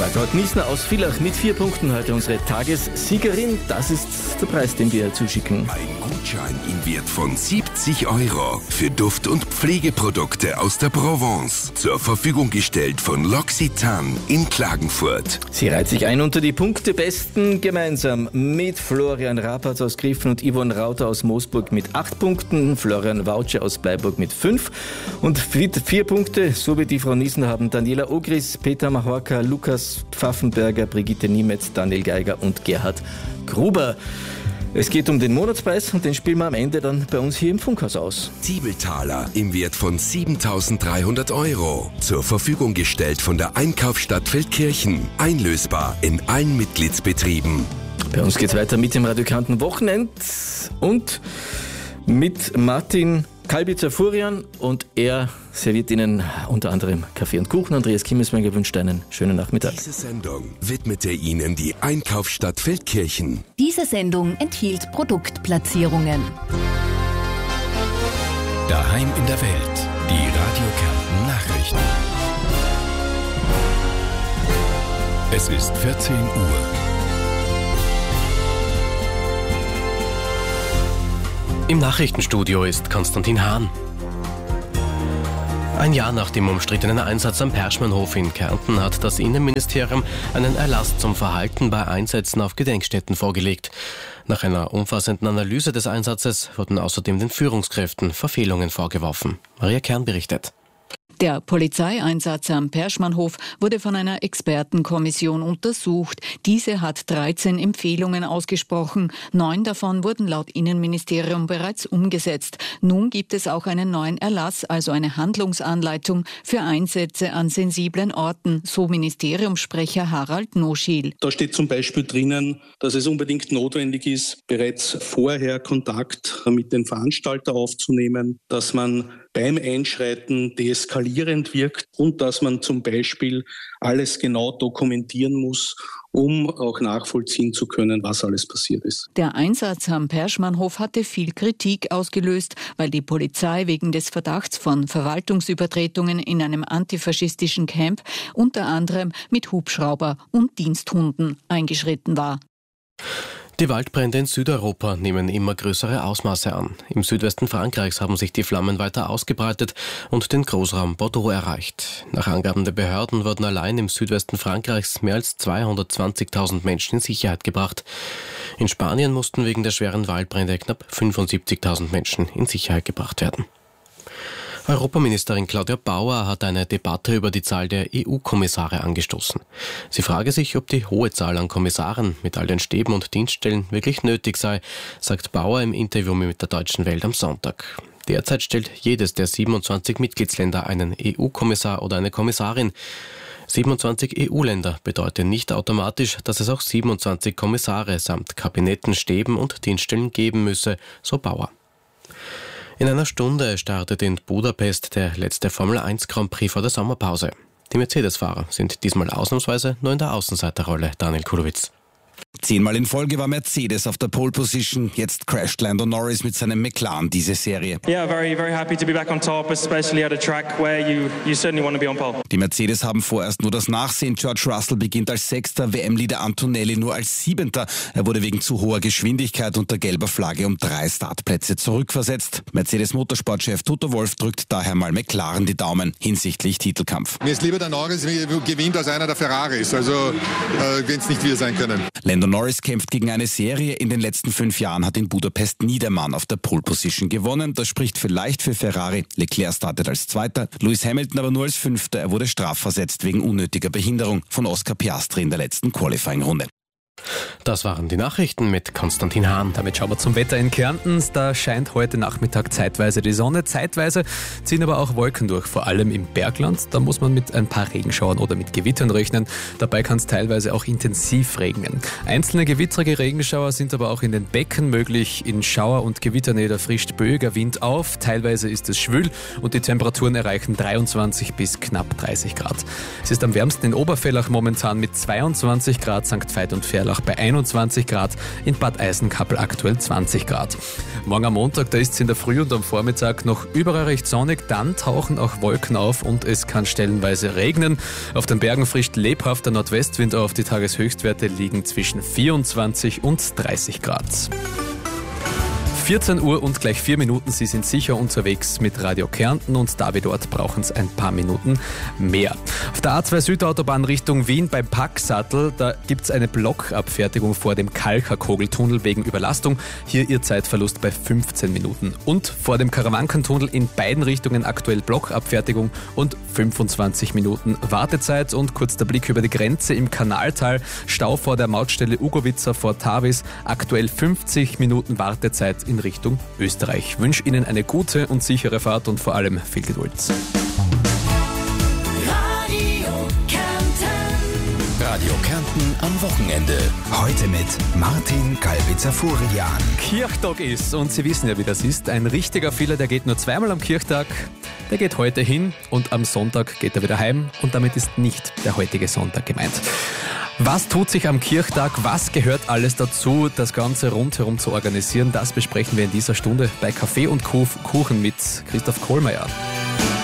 Waltraud Niesner aus Villach mit 4 Punkten heute unsere Tagessiegerin. Das ist der Preis, den wir zuschicken. Ein Gutschein im Wert von 70 € für Duft- und Pflegeprodukte aus der Provence. Zur Verfügung gestellt von L'Occitane in Klagenfurt. Sie reiht sich ein unter die Punktebesten gemeinsam mit Florian Rapatz aus Griffen und Yvonne Rauter aus Moosburg mit 8 Punkten, Florian Wautsche aus Bleiburg mit 5 und 4 Punkte, so wie die Frau Niesner haben Daniela Ogris, Peter Mahorka, Lukas Pfaffenberger, Brigitte Niemetz, Daniel Geiger und Gerhard Gruber. Es geht um den Monatspreis und den spielen wir am Ende dann bei uns hier im Funkhaus aus. Siebeltaler im Wert von 7.300 €. Zur Verfügung gestellt von der Einkaufsstadt Feldkirchen. Einlösbar in allen Mitgliedsbetrieben. Bei uns geht's weiter mit dem Radiokanten Wochenend und mit Martin Kalbitzer-Furian und er serviert Ihnen unter anderem Kaffee und Kuchen. Andreas Kimmelsberger wünscht einen schönen Nachmittag. Diese Sendung widmete Ihnen die Einkaufsstadt Feldkirchen. Diese Sendung enthielt Produktplatzierungen. Daheim in der Welt. Die Radio Kärnten Nachrichten. Es ist 14 Uhr. Im Nachrichtenstudio ist Konstantin Hahn. Ein Jahr nach dem umstrittenen Einsatz am Perschmannhof in Kärnten hat das Innenministerium einen Erlass zum Verhalten bei Einsätzen auf Gedenkstätten vorgelegt. Nach einer umfassenden Analyse des Einsatzes wurden außerdem den Führungskräften Verfehlungen vorgeworfen. Maria Kern berichtet. Der Polizeieinsatz am Perschmannhof wurde von einer Expertenkommission untersucht. Diese hat 13 Empfehlungen ausgesprochen. 9 davon wurden laut Innenministerium bereits umgesetzt. Nun gibt es auch einen neuen Erlass, also eine Handlungsanleitung für Einsätze an sensiblen Orten, so Ministeriumssprecher Harald Noschiel. Da steht zum Beispiel drinnen, dass es unbedingt notwendig ist, bereits vorher Kontakt mit dem Veranstalter aufzunehmen, dass man beim Einschreiten deeskalierend wirkt und dass man zum Beispiel alles genau dokumentieren muss, um auch nachvollziehen zu können, was alles passiert ist. Der Einsatz am Perschmannhof hatte viel Kritik ausgelöst, weil die Polizei wegen des Verdachts von Verwaltungsübertretungen in einem antifaschistischen Camp unter anderem mit Hubschrauber und Diensthunden eingeschritten war. Die Waldbrände in Südeuropa nehmen immer größere Ausmaße an. Im Südwesten Frankreichs haben sich die Flammen weiter ausgebreitet und den Großraum Bordeaux erreicht. Nach Angaben der Behörden wurden allein im Südwesten Frankreichs mehr als 220.000 Menschen in Sicherheit gebracht. In Spanien mussten wegen der schweren Waldbrände knapp 75.000 Menschen in Sicherheit gebracht werden. Europaministerin Claudia Bauer hat eine Debatte über die Zahl der EU-Kommissare angestoßen. Sie frage sich, ob die hohe Zahl an Kommissaren mit all den Stäben und Dienststellen wirklich nötig sei, sagt Bauer im Interview mit der Deutschen Welt am Sonntag. Derzeit stellt jedes der 27 Mitgliedsländer einen EU-Kommissar oder eine Kommissarin. 27 EU-Länder bedeutet nicht automatisch, dass es auch 27 Kommissare samt Kabinetten, Stäben und Dienststellen geben müsse, so Bauer. In einer Stunde startet in Budapest der letzte Formel-1 Grand Prix vor der Sommerpause. Die Mercedes-Fahrer sind diesmal ausnahmsweise nur in der Außenseiterrolle, Daniel Kulowitz. 10-mal in Folge war Mercedes auf der Pole Position. Jetzt crasht Lando Norris mit seinem McLaren diese Serie. Yeah, very, very happy to be back on top, especially at a track where you certainly want to be on pole. Die Mercedes haben vorerst nur das Nachsehen. George Russell beginnt als 6., WM-Leader Antonelli nur als 7. Er wurde wegen zu hoher Geschwindigkeit unter gelber Flagge um 3 Startplätze zurückversetzt. Mercedes-Motorsportchef Toto Wolff drückt daher mal McLaren die Daumen hinsichtlich Titelkampf. Mir ist lieber der Norris gewinnt als einer der Ferraris, also wenn es nicht wir sein können. Lando Norris kämpft gegen eine Serie. In den letzten 5 Jahren hat in Budapest nie der Mann auf der Pole Position gewonnen. Das spricht vielleicht für Ferrari. Leclerc startet als 2., Lewis Hamilton aber nur als 5. Er wurde strafversetzt wegen unnötiger Behinderung von Oscar Piastri in der letzten Qualifying-Runde. Das waren die Nachrichten mit Konstantin Hahn. Damit schauen wir zum Wetter in Kärnten. Da scheint heute Nachmittag zeitweise die Sonne. Zeitweise ziehen aber auch Wolken durch, vor allem im Bergland. Da muss man mit ein paar Regenschauern oder mit Gewittern rechnen. Dabei kann es teilweise auch intensiv regnen. Einzelne gewittrige Regenschauer sind aber auch in den Becken möglich. In Schauer- und Gewitternähe da frischt böiger Wind auf. Teilweise ist es schwül und die Temperaturen erreichen 23 bis knapp 30 Grad. Es ist am wärmsten in Obervellach momentan mit 22 Grad, St. Veit und Ferl Gerlach bei 21 Grad, in Bad Eisenkappel aktuell 20 Grad. Morgen am Montag, da ist es in der Früh und am Vormittag noch überall recht sonnig, dann tauchen auch Wolken auf und es kann stellenweise regnen. Auf den Bergen frischt lebhafter Nordwestwind auf, die Tageshöchstwerte liegen zwischen 24 und 30 Grad. 14 Uhr und gleich 4 Minuten, Sie sind sicher unterwegs mit Radio Kärnten und da wir dort brauchen es ein paar Minuten mehr. Auf der A2 Südautobahn Richtung Wien beim Packsattel, da gibt es eine Blockabfertigung vor dem Kalkakogeltunnel wegen Überlastung. Hier Ihr Zeitverlust bei 15 Minuten. Und vor dem Karawankentunnel in beiden Richtungen aktuell Blockabfertigung und 25 Minuten Wartezeit. Und kurz der Blick über die Grenze im Kanaltal, Stau vor der Mautstelle Ugowitzer vor Tavis, aktuell 50 Minuten Wartezeit in Richtung Österreich. Ich wünsche Ihnen eine gute und sichere Fahrt und vor allem viel Geduld. Radio Kärnten am Wochenende. Heute mit Martin Kalbitzer-Furian. Kirchtag ist, und Sie wissen ja, wie das ist, ein richtiger Fehler, der geht nur zweimal am Kirchtag. Der geht heute hin und am Sonntag geht er wieder heim und damit ist nicht der heutige Sonntag gemeint. Was tut sich am Kirchtag? Was gehört alles dazu, das Ganze rundherum zu organisieren? Das besprechen wir in dieser Stunde bei Kaffee und Kuchen mit Christoph Kohlmeier.